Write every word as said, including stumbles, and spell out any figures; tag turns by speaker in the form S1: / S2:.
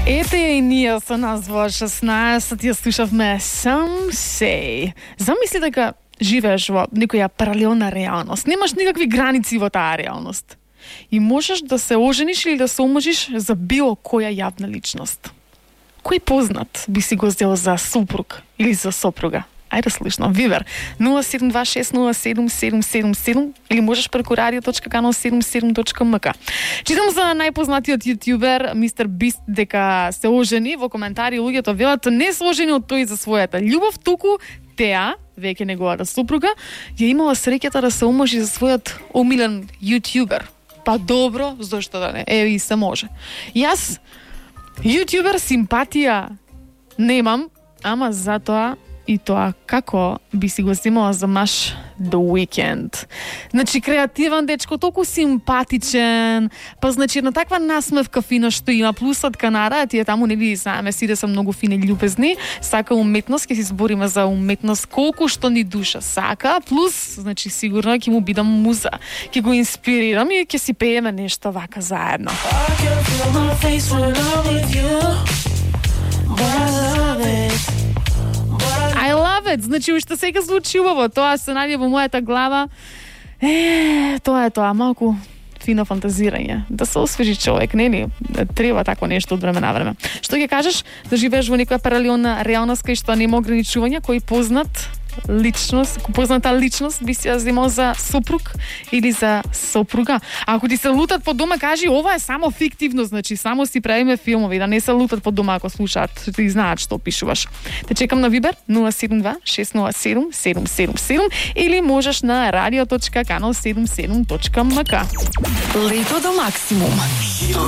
S1: Ете и ние со нас во шеснаесет ја слушавме Some Say. Замисли дека живееш во некоја паралелна реалност. Немаш никакви граници во таа реалност. И можеш да се ожениш или да се омажиш за било која јавна личност. Кој познат би си го сделал за супруг или за сопруга? Ајде слушно, Вибер нула седум два шест нула седум седум седум седум или можеш преку радио точка канал седумдесет и седум точка ем ка. Читам за најпознатиот јутјубер мистер Бист дека се ожени. Во коментари луѓето велат не се ожени од тој за својата љубов, туку теа, веќе неговата супруга, ја имала среќата да се омажи за својот омилен јутјубер. Па добро, зошто да не? Еви се може. Јас јутјубер симпатија немам, ама затоа и тоа како би си го земала за маш The Weeknd. Значи, креативен дечко, толку симпатичен, па значи на таква насмевка фина што има, плюсот Канара, тие таму нели знаеме сите се многу фини и љубезни, сака уметност, ќе си збориме за уметност колку што ни душа сака, плюс, значи сигурно ќе му бидам муза, ќе го инспирирам и ќе си пееме нешто вака заедно. I love it. Значи, уште сега звучи убаво. Тоа се најде во мојата глава. Е, тоа е тоа, малку фино фантазирање. Да се освежи човек, нели? Треба такво нешто од време на време. Што ќе кажеш? Да живееш во некоја паралелна реалност кај што нема ограничувања, кој познат личност, позната личност би си ја земал за сопруг или за сопруга. А ако ти се лутат по дома, кажи ова е само фиктивно, значи само си правиме филмови, да не се лутат по дома ако слушаат, ти знаат што пишуваш. Те чекам на Вибер нула седум два шест нула седум седум седум седум или можеш на радио точка канал седумдесет и седум точка ем ка.
S2: Лето до максимум.